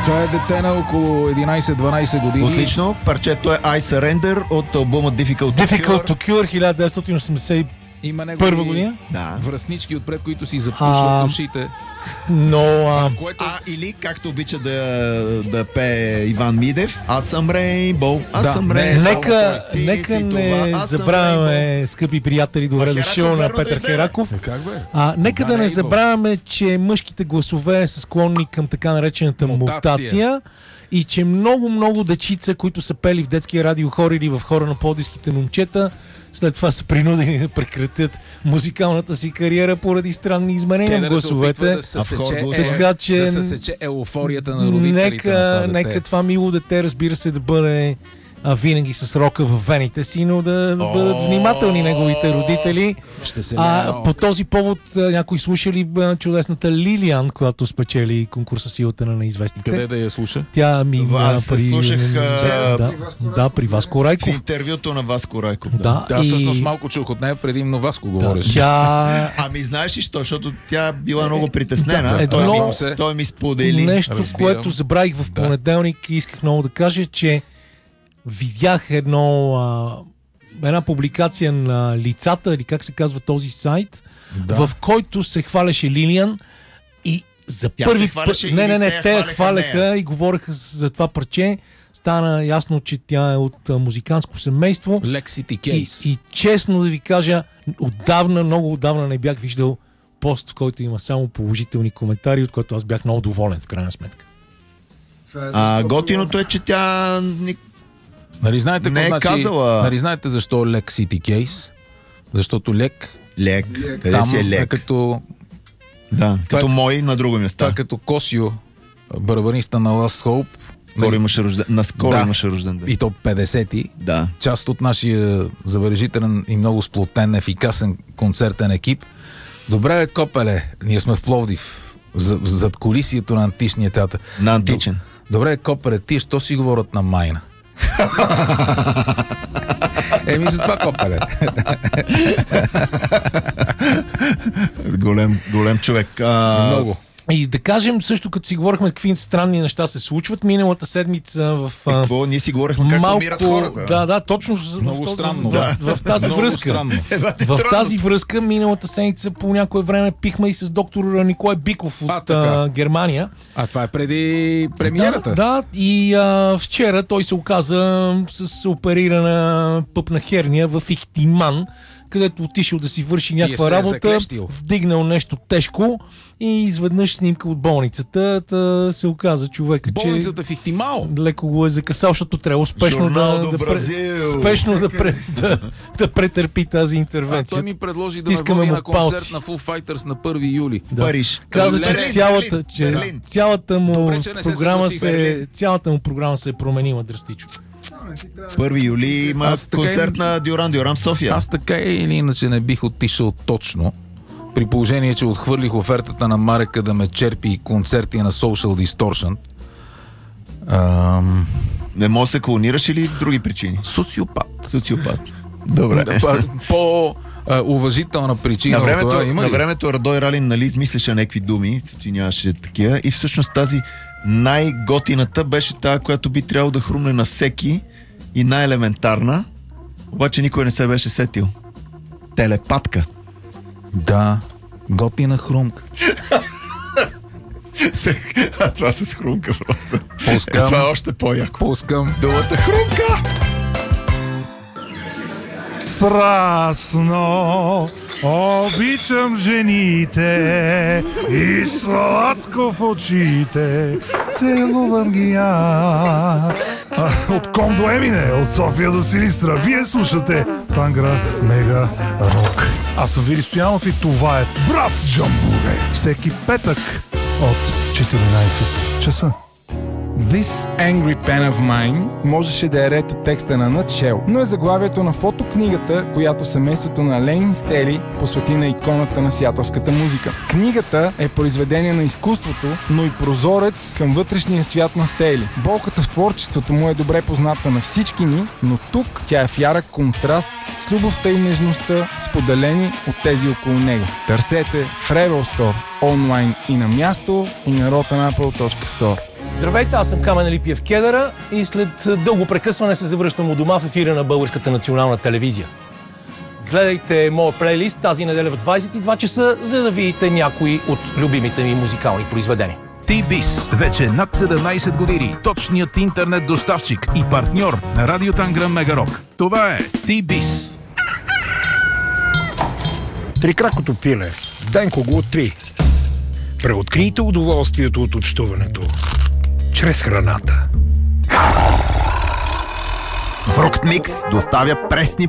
Това е дете на около 11-12 години. Отлично. Парчето е I Surrender от албума Difficult to Cure 1981 Има негови година. Да. връстнички отпред, които си запушват ушите. Но Или както обича да пее Иван Мидев, аз съм Rainbow, аз съм не, Rainbow. нека не забравяме, скъпи приятели, добре дошъл на Петър Как Хераков. бе? Нека да не забравяме, че мъжките гласове са склонни към така наречената мутация и че много дечица, които са пели в детския радиохор или в хора на пловдивските момчета, след това са принудени да прекратят музикалната си кариера поради странни изменения в гласовете. Така че да се сече еуфорията на родителите. Нека това мило дете, разбира се, да бъде винаги с рока в вените си, но да бъдат внимателни неговите родители. По този повод някои слушали чудесната Лилиан, която спечели конкурса Силата на неизвестните. Къде да я слуша? Тя слушах при Васко Райков. В интервюто на Васко Райков. Да, всъщност малко чух от нея, преди Васко говореше. Ами знаеш ли що? Защото тя била много притеснена. Той ми сподели. Нещо, което забравих в понеделник и исках много да кажа, че видях една публикация на лицата, или как се казва този сайт, в който се хваляше Лилиан и за първи път... Те я хваляха и говореха за това парче. Стана ясно, че тя е от музикантско семейство. Lexity Case. И честно да ви кажа, много отдавна не бях виждал пост, в който има само положителни коментари, от който аз бях много доволен в крайна сметка. Готиното е, че тя... Нали знаете, нали знаете защо Lek City Case? Защото Лек. Къде си е Лек? Като мой на друго место. Това като Косио, барабаниста на Last Hope. Наскоро имаше рожден ден. И то 50-ти. Да. Част от нашия забележителен и много сплотен, ефикасен концертен екип. Добре, копеле, ние сме в Пловдив, зад колисието на античния театър. На античен. Добре, копеле, ти що си говорят на майна? За това копеле. Голем човек. Много. И да кажем също, като си говорихме какви странни неща се случват, миналата седмица в... Какво? Ние си говорихме как умират хората. Да, точно много странно. В тази връзка. В тази връзка миналата седмица по някое време пихме и с доктор Николай Биков от Германия. Това е преди премиерата. Да, и вчера той се оказа с оперирана пъпна херния в Ихтиман, където отишъл да си върши някаква работа, вдигнал нещо тежко и изведнъж снимка от болницата, се оказа човека, болницата в Ихтимал леко го е закъсал, защото трябва спешно да претърпи тази интервенция. Той ми предложи да ме води на концерт на Foo Fighters на 1 юли. Париж. Каза, че цялата му програма се е променила драстично. 1 юли има концерт на Дюран Дюран в София. Аз така или иначе не бих отишъл точно, при положение, че отхвърлих офертата на Марека да ме черпи концерти на Social Distortion. Не може да се клонираш или други причини? Социопат. Добре. Уважителна причина. На времето Радой Ралин, нали, измисляше някакви думи, че нямаше такива, и всъщност тази най-готината беше тази, която би трябвало да хрумне на всеки и най-елементарна, обаче никой не се беше сетил. Телепатка. Да, готина хрумка. Това с хрумка просто. Пускам. Това е още по-яко. Пускам думата хрумка. Страстно обичам жените и сладко в очите целувам ги аз. От Ком до Емине, от София до Силистра, вие слушате Тангра Мега Рок. Аз съм Вили Стоянов и това е Брас Джамбуре. Всеки петък от 14 часа. This Angry Pen of Mine можеше да е ред от текста на Nutshell, но е заглавието на фотокнигата, която семейството на Ленин Стели посвети на иконата на сиатълската музика. Книгата е произведение на изкуството, но и прозорец към вътрешния свят на Стели. Болката в творчеството му е добре позната на всички ни, но тук тя е в ярък контраст с любовта и нежността, споделени от тези около него. Търсете в Rebel Store онлайн и на място, и на rotanapple.store. Здравейте, аз съм Камен Липиев Кедъра и след дълго прекъсване се завръщам у дома в ефира на Българската национална телевизия. Гледайте моя плейлист тази неделя в 22 часа, за да видите някои от любимите ми музикални произведения. T-Biz. Вече над 17 години. Точният интернет доставчик и партньор на Радио Танграм Мегарок. Това е T-Biz. Трикракото пиле. Денко го откри. Преоткрийте удоволствието от общуването чрез храната. Фруктмикс доставя пресни